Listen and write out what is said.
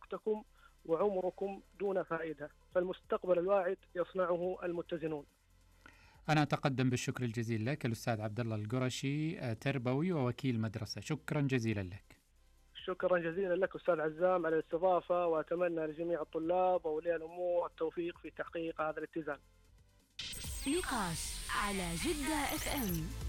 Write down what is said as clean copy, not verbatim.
وقتكم وعمركم دون فائدة، فالمستقبل الواعد يصنعه المتزنون. أنا أتقدم بالشكر الجزيل لك الأستاذ عبد الله القرشي، تربوي ووكيل مدرسة. شكرا جزيلا لك. شكرا جزيلا لك أستاذ عزام على الاستضافة، وأتمنى لجميع الطلاب وأولياء الأمور التوفيق في تحقيق هذا الاتزان. نقاش على جدة FM.